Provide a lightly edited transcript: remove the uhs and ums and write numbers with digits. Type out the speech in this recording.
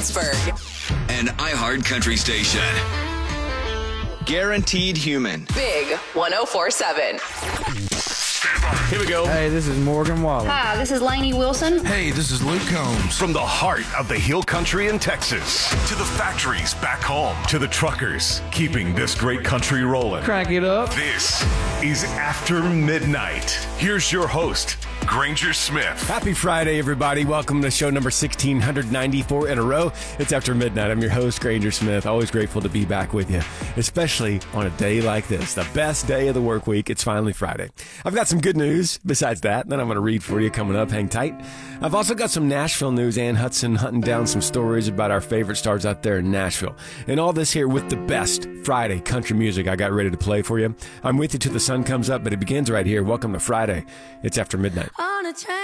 Pittsburgh. An iHeart Country station. Guaranteed Human. Big 104.7. Here we go. Hey, this is Morgan Wallen. Hi, this is Lainey Wilson. Hey, this is Luke Combs. From the heart of the Hill Country in Texas to the factories back home to the truckers keeping this great country rolling. Crank it up. This is After Midnight. Here's your host, Granger Smith. Happy Friday, everybody. Welcome to show number 1694 in a row. It's After Midnight. I'm your host, Granger Smith. Always grateful to be back with you, especially on a day like this, the best day of the work week. It's finally Friday. I've got some good news besides that I'm going to read for you coming up. Hang tight. I've also got some Nashville news. Ann Hudson hunting down some stories about our favorite stars out there in Nashville. And all this here with the best Friday country music I got ready to play for you. I'm with you till the sun comes up, but it begins right here. Welcome to Friday. It's After Midnight. On a train.